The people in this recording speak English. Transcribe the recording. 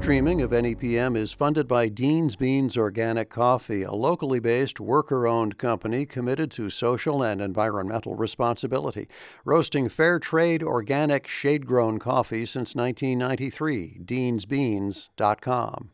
streaming of NEPM is funded by Dean's Beans Organic Coffee, a locally based, worker-owned company committed to social and environmental responsibility, roasting fair trade, organic, shade-grown coffee since 1993. DeansBeans.com.